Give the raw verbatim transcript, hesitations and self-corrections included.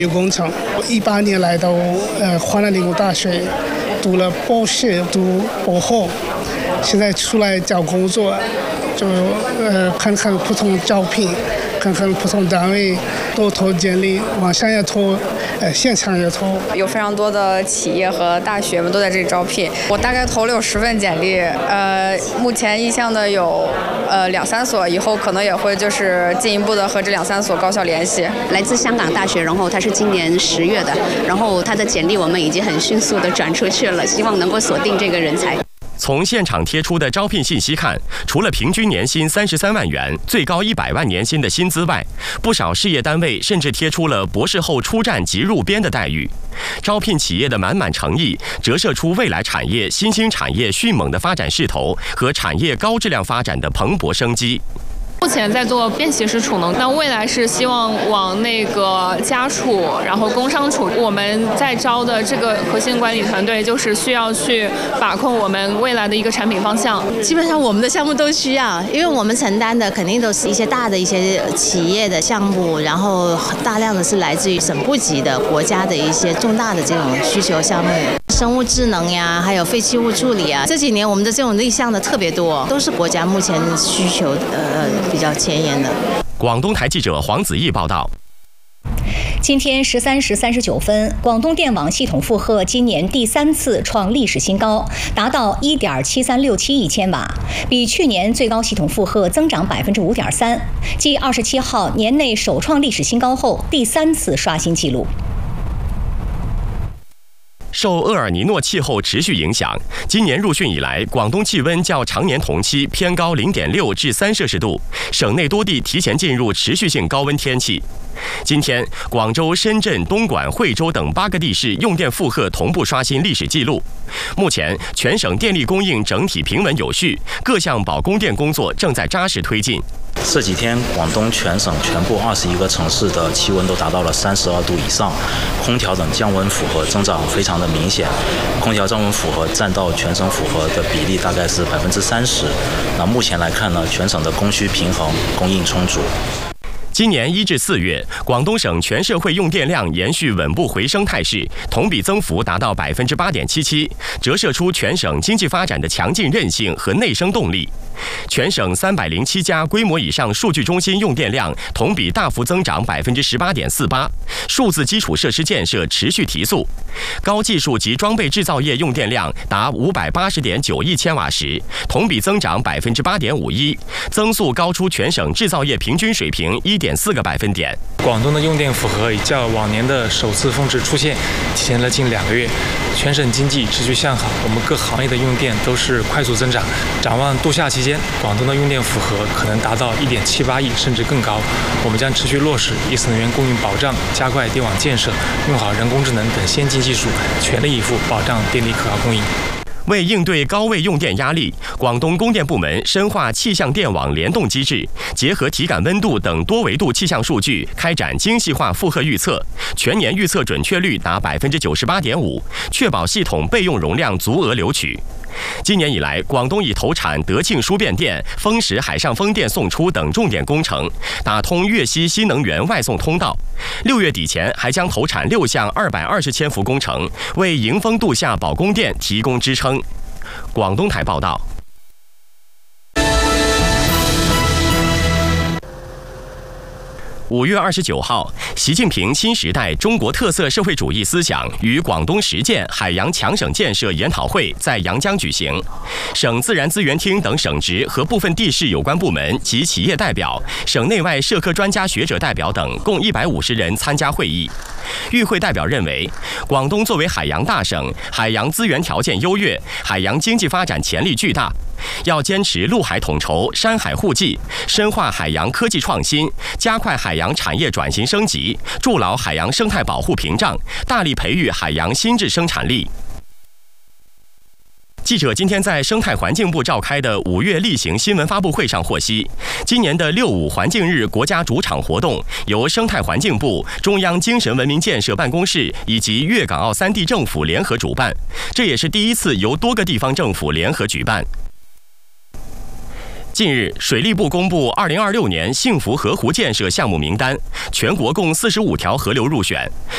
有工程。我一八年来到呃华南理工大学，读了博士，读博后，现在出来找工作，就呃看看不同招聘，看看不同单位，多投简历，网上也投，呃现场也投。 有非常多的企业和大学们都在这里招聘，我大概投了有十份简历，呃，目前意向的有呃两三所，以后可能也会就是进一步的和这两三所高校联系。 来自香港大学，然后他是今年十月的，然后他的简历我们已经很迅速的转出去了，希望能够锁定这个人才。 从现场贴出的招聘信息看，除了平均年薪三十三万元、最高一百万年薪的薪资外，不少事业单位甚至贴出了博士后出战即入编的待遇。招聘企业的满满诚意，折射出未来产业新兴产业迅猛的发展势头和产业高质量发展的蓬勃生机。 目前在做便携式储能，那未来是希望往那个家储，然后工商储。我们在招的这个核心管理团队，就是需要去把控我们未来的一个产品方向。 基本上我们的项目都需要，因为我们承担的肯定都是一些大的一些企业的项目，然后大量的是来自于省部级的国家的一些重大的这种需求项目。生物智能呀，还有废弃物处理啊，这几年我们的这种立项的特别多，都是国家目前需求呃比较前沿的。 广东台记者黄子毅报道。 今天十三时三十九分，广东电网系统负荷今年第三次创历史新高，达到一点七三六七亿千瓦，比去年最高系统负荷增长百分之五点三，继二十七号年内首创历史新高后，第三次刷新纪录。 受厄尔尼诺气候持续影响，今年入汛以来，广东气温较常年同期偏高零点六至三摄氏度，省内多地提前进入持续性高温天气。今天，广州、深圳、东莞、惠州等八个地市用电负荷同步刷新历史纪录。目前，全省电力供应整体平稳有序，各项保供电工作正在扎实推进。 这几天，广东全省全部二十一个城市的气温都达到了三十二度以上，空调等降温负荷增长非常的明显，空调降温负荷占到全省负荷的比例大概是百分之三十。那目前来看呢，全省的供需平衡，供应充足。 今年一至四月，广东省全社会用电量延续稳步回升态势，同比增幅达到百分之八点七七，折射出全省经济发展的强劲韧性和内生动力。全省三百零七家规模以上数据中心用电量同比大幅增长百分之十八点四八，数字基础设施建设持续提速，高技术及装备制造业用电量达五百八十点九亿千瓦时，同比增长百分之八点五一，增速高出全省制造业平均水平一点四个百分点。 广东的用电负荷已较往年的首次峰值出现提前了近两个月，全省经济持续向好，我们各行业的用电都是快速增长。展望度夏期间，广东的用电负荷可能达到一点七八亿甚至更高。我们将持续落实一次能源供应保障，加快电网建设，用好人工智能等先进技术，全力以赴保障电力可靠供应。 为应对高位用电压力，广东供电部门深化气象电网联动机制，结合体感温度等多维度气象数据，开展精细化负荷预测，全年预测准确率达百分之九十八点五，确保系统备用容量足额留取。今年以来，广东已投产德庆输变电、丰实海上风电送出等重点工程，打通粤西新能源外送通道。六月底前还将投产六项二百二十千伏工程，为迎风度夏保供电提供支撑。广东台报道。五月二十九号，习近平新时代中国特色社会主义思想与广东实践海洋强省建设研讨会在阳江举行，省自然资源厅等省直和部分地市有关部门及企业代表、省内外社科专家学者代表等共一百五十人参加会议。与会代表认为，广东作为海洋大省，海洋资源条件优越，海洋经济发展潜力巨大，要坚持陆海统筹、山海互济，深化海洋科技创新，加快海洋产业转型升级，筑牢海洋生态保护屏障，大力培育海洋新质生产力。记者今天在生态环境部召开的五月例行新闻发布会上获悉，今年的六五环境日国家主场活动由生态环境部、中央精神文明建设办公室以及粤港澳三地政府联合主办，这也是第一次由多个地方政府联合举办。近日，水利部公布二零二六年幸福河湖建设项目名单，全国共四十五条河流入选，